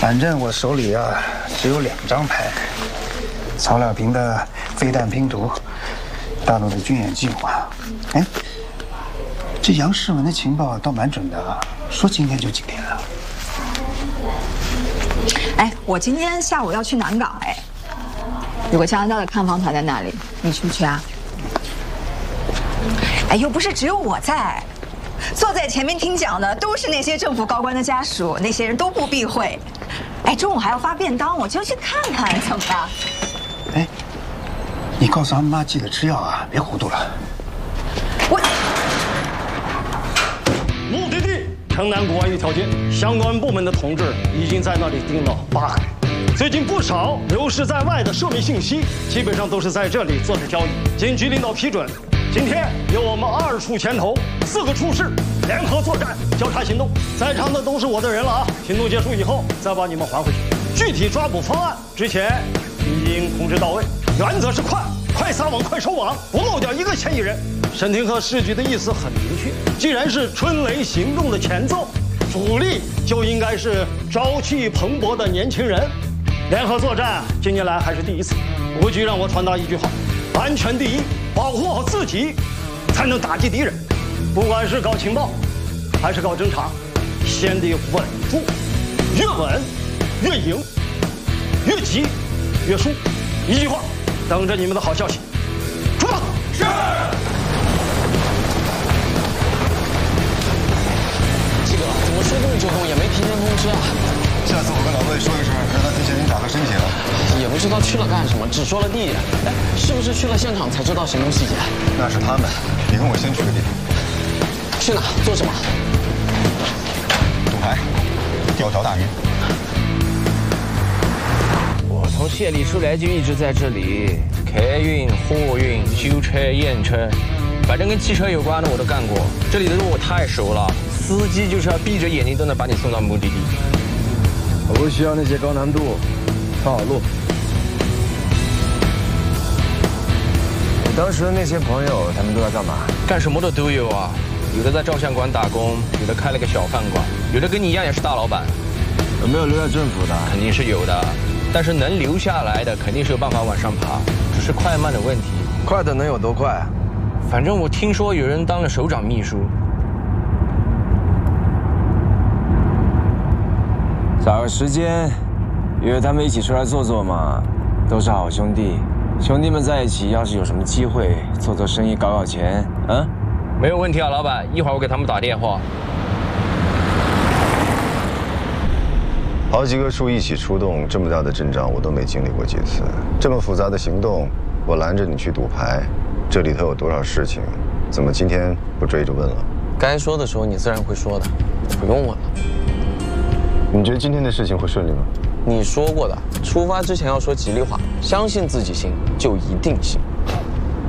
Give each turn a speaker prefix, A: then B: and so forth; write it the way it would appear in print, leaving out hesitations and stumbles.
A: 反正我手里啊只有2张牌：曹了平的飞弹拼图，大陆的军演计划。哎，这杨世文的情报倒蛮准的啊，说今天就今天了。
B: 哎，我今天下午要去南港，哎，有个加拿大的看房团在那里，你去不去啊？哎，又不是只有我在。 坐在前面听讲的都是那些政府高官的家属，那些人都不避讳。哎，中午还要发便当，我就去看看，怎么了？
A: 哎，你告诉他妈记得吃药啊，别糊涂了。
C: 目的地城南国安一条街，相关部门的同志已经在那里盯了8海。最近不少流失在外的涉密信息，基本上都是在这里做的交易。经局领导批准。 今天由我们2处牵头，4个处室联合作战交叉行动，在场的都是我的人了啊！行动结束以后再把你们还回去。具体抓捕方案之前已经通知到位，原则是快撒网快收网，不漏掉1个嫌疑人。沈廷和市局的意思很明确，既然是春雷行动的前奏，主力就应该是朝气蓬勃的年轻人。联合作战近年来还是第一次，吴局让我传达一句话：安全第一。 保护好自己，才能打击敌人。不管是搞情报，还是搞侦查，先得稳住，越稳越赢，越急越输。一句话，等着你们的好消息。出发！是。
D: 这个怎么说动就动，也没提前通知啊。
E: 下次我跟老魏说一声，让他提前给你打个申请。
D: 也不知道去了干什么，只说了地点。哎，是不是去了现场才知道行动细节？
E: 那是他们，你跟我先去个地方。
D: 去哪？做什么？
E: 赌牌，钓条大鱼。
F: 我从县里出来就一直在这里，客运、货运、修车、验车，反正跟汽车有关的我都干过。这里的路我太熟了，司机就是要闭着眼睛都能把你送到目的地。我不需要那些高难度，套好路。 当时的那些朋友，他们都在干嘛？干什么的都有啊，有的在照相馆打工，有的开了个小饭馆，有的跟你一样也是大老板。有没有留在政府的？肯定是有的，但是能留下来的，肯定是有办法往上爬，只是快慢的问题。快的能有多快？反正我听说有人当了首长秘书。找个时间，约他们一起出来坐坐嘛，都是好兄弟。 兄弟们在一起，要是有什么机会做做生意、搞搞钱，啊，没有问题啊，老板。一会儿我给他们打电话。
E: 好几个处一起出动，这么大的阵仗我都没经历过几次。这么复杂的行动，我拦着你去赌牌，这里头有多少事情，怎么今天不追着问了？
D: 该说的时候你自然会说的，不用我了。
E: 你觉得今天的事情会顺利吗？
D: 你说过的，出发之前要说吉利话，相信自己行，就一定行。